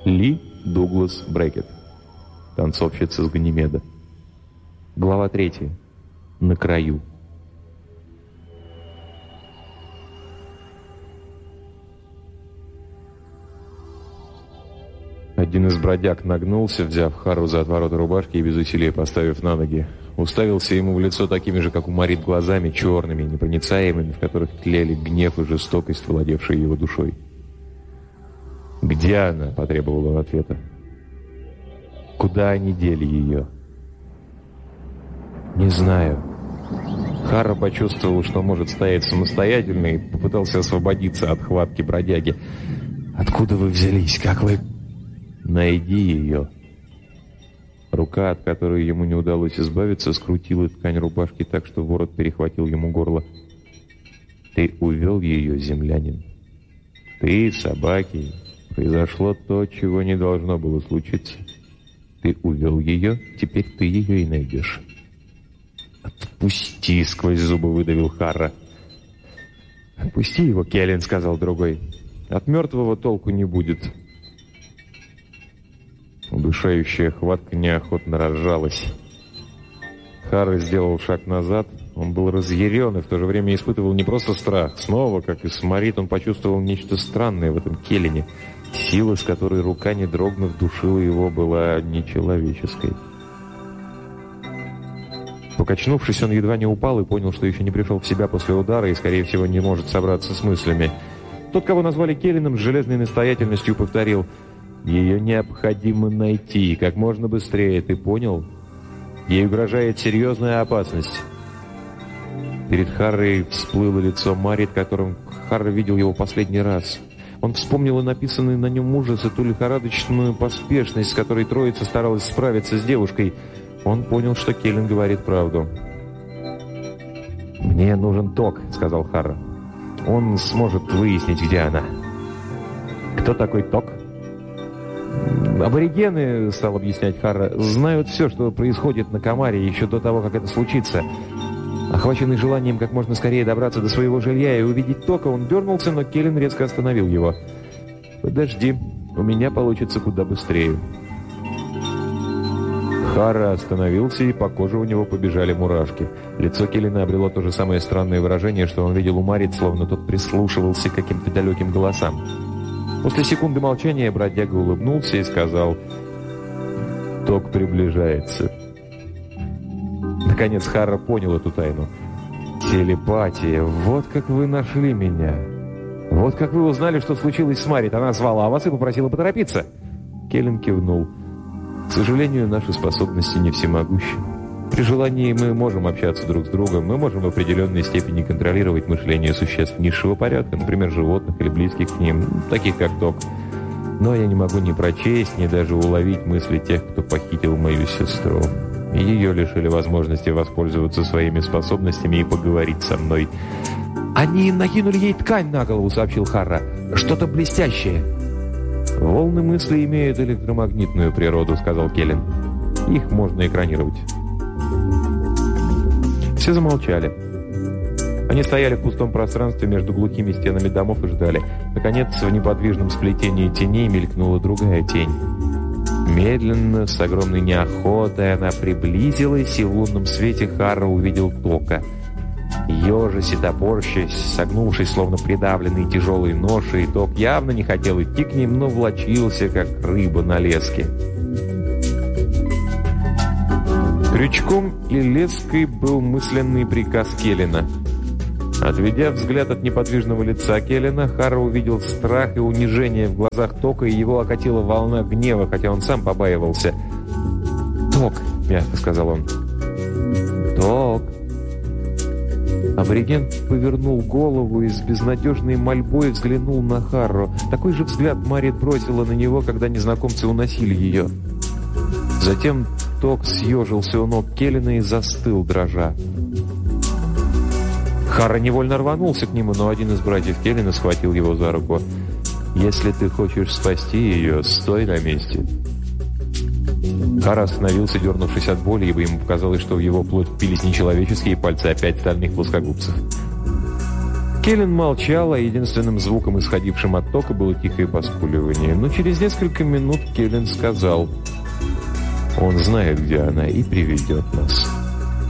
Ли Дуглас Брекет. Танцовщица с Ганимеда. Глава 3. На краю. Один из бродяг нагнулся, взяв Хару за отвороты рубашки и без усилия поставив на ноги. Уставился ему в лицо такими же, как у Марит, глазами, черными, непроницаемыми, в которых тлели гнев и жестокость, владевшие его душой. «Где она?» — потребовал он ответа. «Куда они дели ее?» «Не знаю». Хара почувствовал, что может стоять самостоятельно, и попытался освободиться от хватки бродяги. «Откуда вы взялись? Как вы...» «Найди ее». Рука, от которой ему не удалось избавиться, скрутила ткань рубашки так, что ворот перехватил ему горло. «Ты увел ее, землянин. Ты, собаки. Произошло то, чего не должно было случиться. Ты увел ее, теперь ты ее и найдешь». «Отпусти!» — сквозь зубы выдавил Харра. «Отпусти его, Келлен», — сказал другой. «От мертвого толку не будет». Удушающая хватка неохотно разжалась. Харра сделал шаг назад. Он был разъярен и в то же время испытывал не просто страх. Снова, как и с Марит, он почувствовал нечто странное в этом Келлене. Сила, с которой рука, не дрогнув, душила его, была нечеловеческой. Покачнувшись, он едва не упал и понял, что еще не пришел в себя после удара и, скорее всего, не может собраться с мыслями. Тот, кого назвали Келленом, с железной настоятельностью повторил: «Ее необходимо найти как можно быстрее, ты понял? Ей угрожает серьезная опасность». Перед Харрой всплыло лицо Марит, которым Харра видел его последний раз. Он вспомнил и написанный на нем ужас, и ту лихорадочную поспешность, с которой троица старалась справиться с девушкой. Он понял, что Келлен говорит правду. «Мне нужен Ток», — сказал Харра. «Он сможет выяснить, где она». «Кто такой Ток?» «Аборигены», — стал объяснять Харра, — «знают все, что происходит на Камаре еще до того, как это случится». Охваченный желанием как можно скорее добраться до своего жилья и увидеть Тока, он дернулся, но Келлен резко остановил его. «Подожди, у меня получится куда быстрее». Харра остановился, и по коже у него побежали мурашки. Лицо Келлена обрело то же самое странное выражение, что он видел у Марит, словно тот прислушивался к каким-то далеким голосам. После секунды молчания бродяга улыбнулся и сказал: «Ток приближается». Наконец Харра понял эту тайну. «Телепатия, вот как вы нашли меня. Вот как вы узнали, что случилось с Марит. Она звала вас и попросила поторопиться». Келлен кивнул. «К сожалению, наши способности не всемогущи. При желании мы можем общаться друг с другом, мы можем в определенной степени контролировать мышление существ низшего порядка, например, животных или близких к ним, таких как Ток. Но я не могу ни прочесть, ни даже уловить мысли тех, кто похитил мою сестру. Ее лишили возможности воспользоваться своими способностями и поговорить со мной». «Они накинули ей ткань на голову», — сообщил Харра. «Что-то блестящее». «Волны мысли имеют электромагнитную природу», — сказал Келлен. «Их можно экранировать». Все замолчали. Они стояли в пустом пространстве между глухими стенами домов и ждали. Наконец, в неподвижном сплетении теней мелькнула другая тень. Медленно, с огромной неохотой, она приблизилась, и в лунном свете Харра увидел Тока. Ежась и топорщась, согнувшись, словно придавленный тяжелой ношей, Ток явно не хотел идти к ним, но влачился, как рыба на леске. Крючком и леской был мысленный приказ Келлена. Отведя взгляд от неподвижного лица Келлена, Харра увидел страх и унижение в глазах Тока, и его окатила волна гнева, хотя он сам побаивался. «Ток», — мягко сказал он. «Ток». Абориген повернул голову и с безнадежной мольбой взглянул на Харру. Такой же взгляд Марит бросила на него, когда незнакомцы уносили ее. Затем Ток съежился у ног Келлена и застыл, дрожа. Харра невольно рванулся к нему, но один из братьев Келлена схватил его за руку. «Если ты хочешь спасти ее, стой на месте». Харра остановился, дернувшись от боли, ибо ему показалось, что в его плоть впились нечеловеческие пальцы опять стальных плоскогубцев. Келлен молчал, а единственным звуком, исходившим от тока, было тихое поскуливание. Но через несколько минут Келлен сказал: «Он знает, где она, и приведет нас».